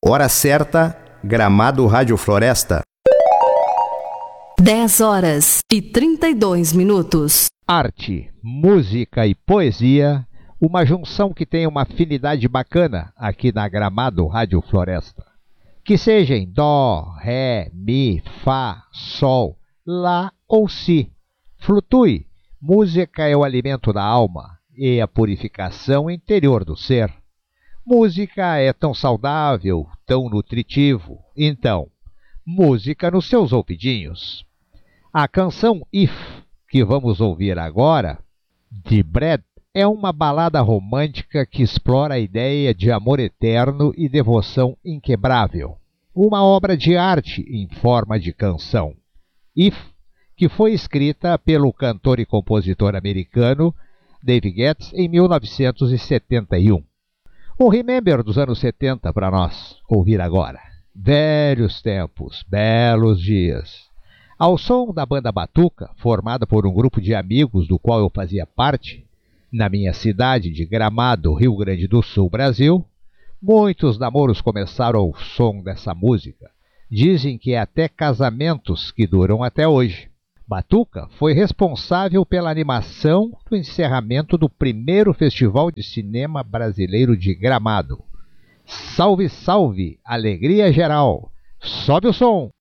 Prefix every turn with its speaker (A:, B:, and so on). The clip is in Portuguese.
A: Hora certa, Gramado Rádio Floresta.
B: 10h32.
C: Arte, música e poesia, uma junção que tem uma afinidade bacana aqui na Gramado Rádio Floresta. Que seja em dó, ré, mi, fá, sol, lá ou si. Flutue, música é o alimento da alma e a purificação interior do ser. Música é tão saudável, tão nutritivo. Então, música nos seus ouvidinhos. A canção If, que vamos ouvir agora, de Brad, é uma balada romântica que explora a ideia de amor eterno e devoção inquebrável. Uma obra de arte em forma de canção. If, que foi escrita pelo cantor e compositor americano Dave Getz em 1971. Um remember dos anos 70 para nós ouvir agora. Velhos tempos, belos dias. Ao som da banda Batuca, formada por um grupo de amigos do qual eu fazia parte, na minha cidade de Gramado, Rio Grande do Sul, Brasil, muitos namoros começaram ao som dessa música. Dizem que é até casamentos que duram até hoje. Batuca foi responsável pela animação do encerramento do primeiro Festival de Cinema Brasileiro de Gramado. Salve, salve! Alegria geral! Sobe o som!